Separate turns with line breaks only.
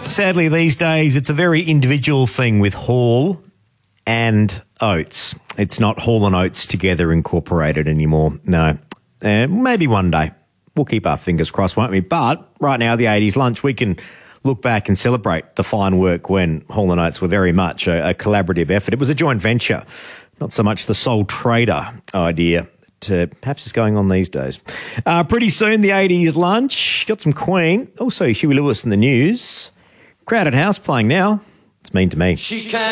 Sadly, these days, it's a very individual thing with Hall and Oates. It's not Hall and Oates together incorporated anymore. No. Maybe one day. We'll keep our fingers crossed, won't we? But right now, the 80s lunch, we can look back and celebrate the fine work when Hall and Oates were very much a collaborative effort. It was a joint venture, not so much the sole trader idea that perhaps is going on these days. Pretty soon, the 80s lunch. Got some Queen. Also, Huey Lewis in the news. Crowded House playing now. It's Mean to Me.